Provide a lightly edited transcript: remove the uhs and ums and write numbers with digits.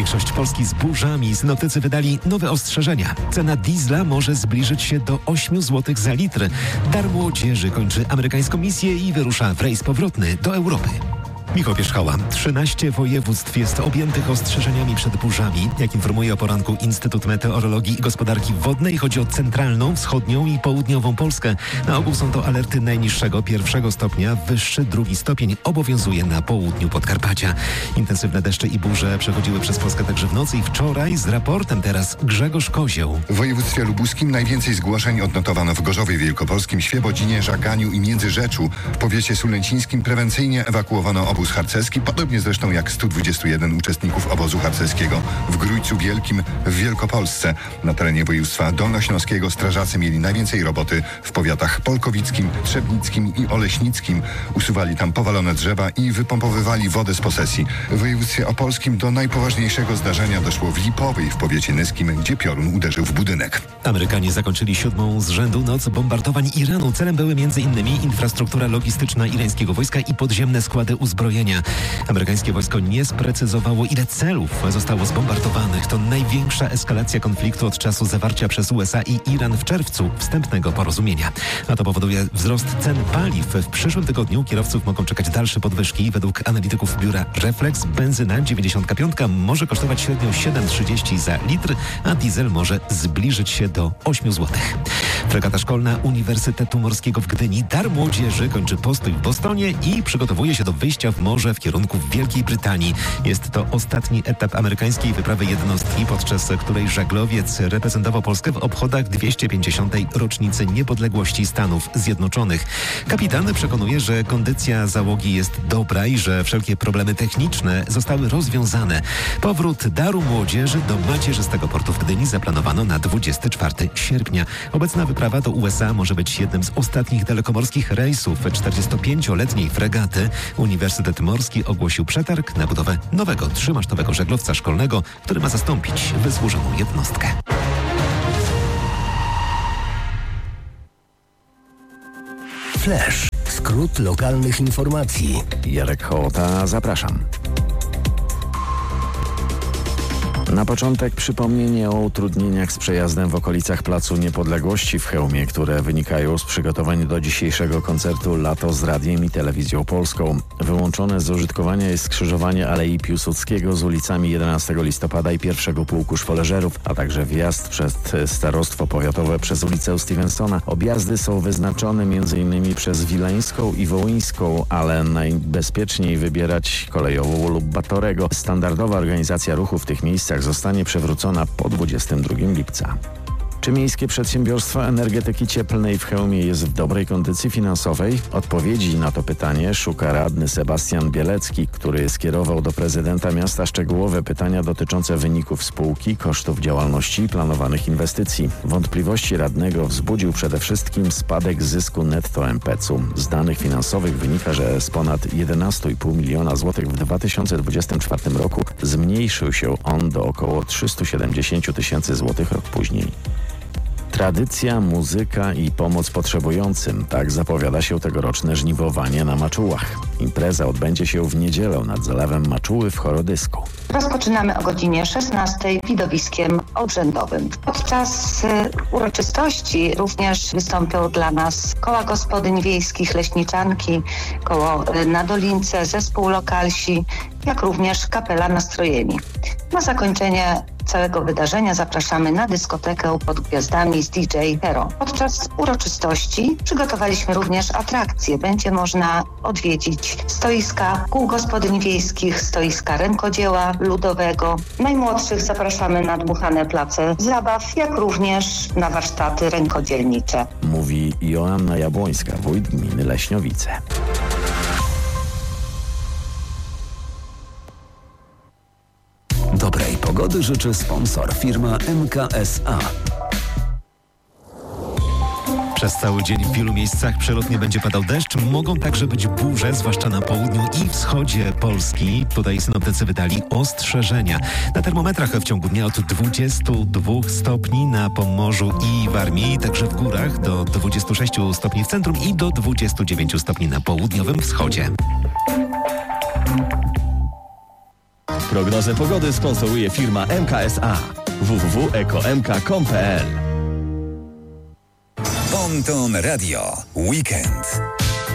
Większość Polski z burzami. Synoptycy wydali nowe ostrzeżenia. Cena diesla może zbliżyć się do 8 zł za litr. Dar młodzieży kończy amerykańską misję i wyrusza w rejs powrotny do Europy. Michał Pierzchała. 13 województw jest objętych ostrzeżeniami przed burzami. Jak informuje o poranku Instytut Meteorologii i Gospodarki Wodnej, chodzi o centralną, wschodnią i południową Polskę. Na ogół są to alerty najniższego 1 stopnia, wyższy 2 stopień obowiązuje na południu Podkarpacia. Intensywne deszcze i burze przechodziły przez Polskę także w nocy i wczoraj. Z raportem teraz Grzegorz Kozioł. W województwie lubuskim najwięcej zgłoszeń odnotowano w Gorzowie Wielkopolskim, Świebodzinie, Żaganiu i Międzyrzeczu. W powiecie sulęcińskim prewencyjnie ewakuowano obóz harcerski, podobnie zresztą jak 121 uczestników obozu harcerskiego w Grójcu Wielkim w Wielkopolsce. Na terenie województwa dolnośląskiego strażacy mieli najwięcej roboty w powiatach polkowickim, trzebnickim i oleśnickim. Usuwali tam powalone drzewa i wypompowywali wodę z posesji. W województwie opolskim do najpoważniejszego zdarzenia doszło w Lipowej w powiecie nyskim, gdzie piorun uderzył w budynek. Amerykanie zakończyli 7. z rzędu noc bombardowań Iranu. Celem były m.in. infrastruktura logistyczna irańskiego wojska i podziemne składy uzbrojenia. Amerykańskie wojsko nie sprecyzowało, ile celów zostało zbombardowanych. To największa eskalacja konfliktu od czasu zawarcia przez USA i Iran w czerwcu wstępnego porozumienia. A to powoduje wzrost cen paliw. W przyszłym tygodniu kierowców mogą czekać dalsze podwyżki. Według analityków biura Reflex benzyna 95 może kosztować średnio 7,30 za litr, a diesel może zbliżyć się do 8 zł. Fregata szkolna Uniwersytetu Morskiego w Gdyni Dar Młodzieży kończy postój w Bostonie i przygotowuje się do wyjścia w morze w kierunku Wielkiej Brytanii. Jest to ostatni etap amerykańskiej wyprawy jednostki, podczas której żaglowiec reprezentował Polskę w obchodach 250. rocznicy niepodległości Stanów Zjednoczonych. Kapitan przekonuje, że kondycja załogi jest dobra i że wszelkie problemy techniczne zostały rozwiązane. Powrót Daru Młodzieży do macierzystego portu w Gdyni zaplanowano na 24 sierpnia. Obecna wyprawa do USA może być jednym z ostatnich dalekomorskich rejsów 45-letniej fregaty. Uniwersytet Morski ogłosił przetarg na budowę nowego 3-masztowego żaglowca szkolnego, który ma zastąpić wysłużoną jednostkę. Flash. Skrót lokalnych informacji. Jarek Hołota, zapraszam. Na początek przypomnienie o utrudnieniach z przejazdem w okolicach Placu Niepodległości w Chełmie, które wynikają z przygotowań do dzisiejszego koncertu Lato z Radiem i Telewizją Polską. Wyłączone z użytkowania jest skrzyżowanie Alei Piłsudskiego z ulicami 11 listopada i 1 Pułku Szwoleżerów, a także wjazd przed Starostwo Powiatowe przez ulicę Stevensona. Objazdy są wyznaczone m.in. przez Wileńską i Wołyńską, ale najbezpieczniej wybierać kolejową lub Batorego. Standardowa organizacja ruchu w tych miejscach zostanie przywrócona po 22 lipca. Czy Miejskie Przedsiębiorstwo Energetyki Cieplnej w Chełmie jest w dobrej kondycji finansowej? Odpowiedzi na to pytanie szuka radny Sebastian Bielecki, który skierował do prezydenta miasta szczegółowe pytania dotyczące wyników spółki, kosztów działalności i planowanych inwestycji. Wątpliwości radnego wzbudził przede wszystkim spadek zysku netto MPC-u. Z danych finansowych wynika, że z ponad 11,5 miliona złotych w 2024 roku zmniejszył się on do około 370 tysięcy złotych rok później. Tradycja, muzyka i pomoc potrzebującym. Tak zapowiada się tegoroczne żniwowanie na Maczułach. Impreza odbędzie się w niedzielę nad zalewem Maczuły w Chorodysku. Rozpoczynamy o godzinie 16 widowiskiem obrzędowym. Podczas uroczystości również wystąpią dla nas koła gospodyń wiejskich, leśniczanki, koło na Dolince, zespół Lokalsi, jak również kapela Nastrojeni. Na zakończenie całego wydarzenia zapraszamy na dyskotekę pod gwiazdami z DJ Hero. Podczas uroczystości przygotowaliśmy również atrakcje. Będzie można odwiedzić stoiska kół gospodyń wiejskich, stoiska rękodzieła ludowego. Najmłodszych zapraszamy na dmuchane place zabaw, jak również na warsztaty rękodzielnicze. Mówi Joanna Jabłońska, wójt gminy Leśniowice. Dobrej pogody życzy sponsor, firma MKSA. Przez cały dzień w wielu miejscach przelotnie będzie padał deszcz. Mogą także być burze, zwłaszcza na południu i wschodzie Polski. Tutaj synoptycy wydali ostrzeżenia. Na termometrach w ciągu dnia od 22 stopni na Pomorzu i Warmii, także w górach do 26 stopni w centrum i do 29 stopni na południowym wschodzie. Prognozę pogody sponsoruje firma MKSA. www.ekomk.com.pl. Ponton Radio. Weekend.